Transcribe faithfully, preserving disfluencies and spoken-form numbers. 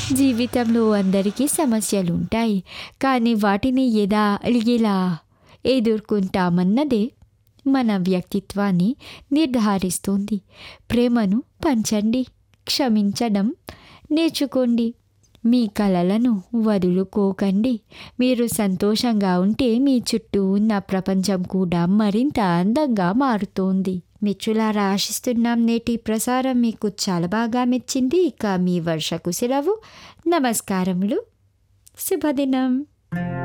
జీవితంలో అందరికీ సమస్యలుంటాయి. కానీ వాటిని ఎలా ఎలా ఎదుర్కొంటామన్నదే మన వ్యక్తిత్వాన్ని నిర్ధారిస్తుంది. ప్రేమను పంచండి, క్షమించడం నేర్చుకోండి, మీ కలలను వదులుకోకండి. మీరు సంతోషంగా ఉంటే మీ చుట్టూ ఉన్న ప్రపంచం కూడా మరింత అందంగా మారుతోంది. మిత్రులారా, ఆశిస్తున్నాం నేటి ప్రసారం మీకు చాలా బాగా మెచ్చింది. ఇక మీ వర్షకు సెలవు. నమస్కారములు. శుభదినం.